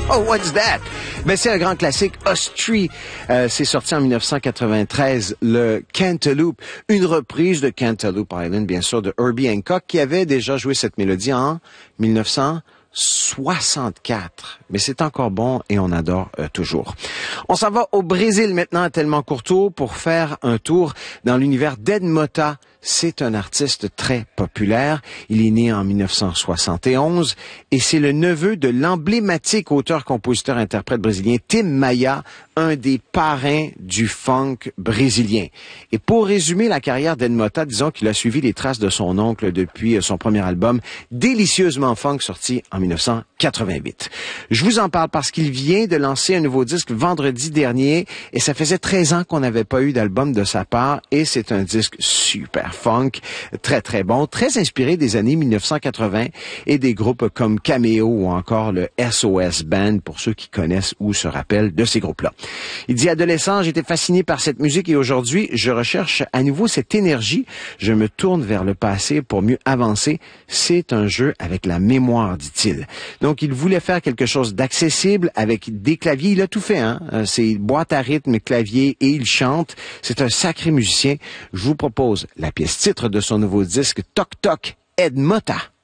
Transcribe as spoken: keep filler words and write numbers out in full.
Oh, what's that? Ben, c'est un grand classique, Us-Tree. Euh, c'est sorti en dix-neuf cent quatre-vingt-treize, le Cantaloupe. Une reprise de Cantaloupe Island, bien sûr, de Herbie Hancock, qui avait déjà joué cette mélodie en dix-neuf cent soixante-quatre. Mais c'est encore bon et on adore euh, toujours. On s'en va au Brésil maintenant à Tellement Courteau pour faire un tour dans l'univers d'Ed Mota. C'est un artiste très populaire. Il est né en dix-neuf cent soixante et onze et c'est le neveu de l'emblématique auteur-compositeur-interprète brésilien Tim Maia, un des parrains du funk brésilien. Et pour résumer la carrière d'Ed Mota, disons qu'il a suivi les traces de son oncle depuis son premier album Délicieusement Funk, sorti en dix-neuf cent quatre-vingt-huit. Je vous en parle parce qu'il vient de lancer un nouveau disque vendredi dernier et ça faisait treize ans qu'on n'avait pas eu d'album de sa part et c'est un disque super funk, très très bon, très inspiré des années dix-neuf cent quatre-vingts et des groupes comme Cameo ou encore le S O S Band pour ceux qui connaissent ou se rappellent de ces groupes-là. Il dit: adolescent, j'étais fasciné par cette musique et aujourd'hui, je recherche à nouveau cette énergie. Je me tourne vers le passé pour mieux avancer. C'est un jeu avec la mémoire, dit-il. Donc, il voulait faire quelque chose d'accessible avec des claviers. Il a tout fait, hein. C'est boîte à rythme, clavier et il chante. C'est un sacré musicien. Je vous propose la pièce titre de son nouveau disque Toc Toc, Ed Mota.